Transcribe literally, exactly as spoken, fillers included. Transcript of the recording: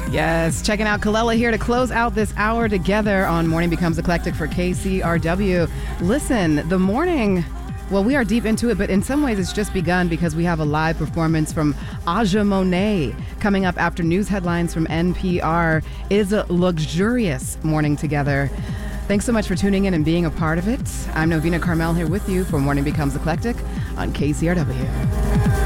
Yes, checking out Kalela here to close out this hour together on Morning Becomes Eclectic for K C R W. Listen, the morning, well, we are deep into it, but in some ways it's just begun because we have a live performance from Aja Monet coming up after news headlines from N P R. It is a luxurious morning together. Thanks so much for tuning in and being a part of it. I'm Novena Carmel here with you for Morning Becomes Eclectic on K C R W.